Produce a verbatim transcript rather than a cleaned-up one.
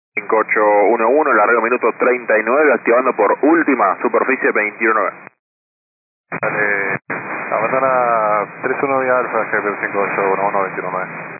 cinco ocho uno uno, largo minuto treinta y nueve, activando por última, superficie veintiuno nueve. Dale, abandona tres uno de Alfa, G P cinco ocho uno uno veintiuno nueve.